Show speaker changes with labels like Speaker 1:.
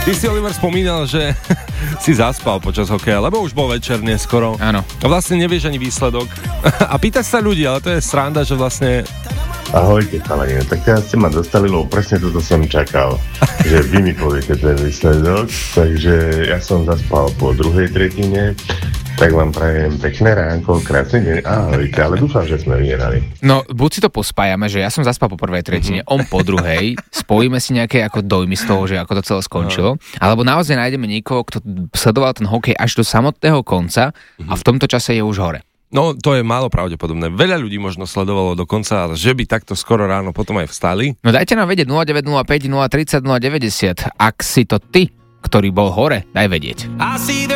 Speaker 1: Ty si, Oliver, spomínal, že si zaspal počas hokeja, lebo už bol večer neskoro.
Speaker 2: Áno.
Speaker 1: A vlastne nevieš ani výsledok. A pýtaš sa ľudí, ale to je sranda, že vlastne...
Speaker 3: Ahojte, chalani, tak teraz ste ma dostali, lebo presne toto som čakal, že vy mi poviete ten výsledok, takže ja som zaspal po druhej tretine, tak vám prajem pekné ránko, krásny deň, ahojte, ale dúfam, že sme vyhrali.
Speaker 2: No, buď si to pospájame, že ja som zaspal po prvej tretine, on po druhej, spojíme si nejaké ako dojmy z toho, že ako to celé skončilo, alebo naozaj nájdeme niekoho, kto sledoval ten hokej až do samotného konca a v tomto čase je už hore.
Speaker 1: No, to je málo pravdepodobné. Veľa ľudí možno sledovalo dokonca, že by takto skoro ráno potom aj vstali.
Speaker 2: No dajte nám vedieť 0905 030 090, ak si to ty, ktorý bol hore, daj vedieť.